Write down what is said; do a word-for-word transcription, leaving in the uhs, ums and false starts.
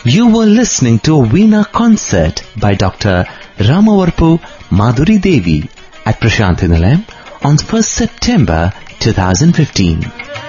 You were listening to a Veena concert by Doctor Ramavarpu Madhuri Devi at Prashanthi Nilayam on first September twenty fifteen.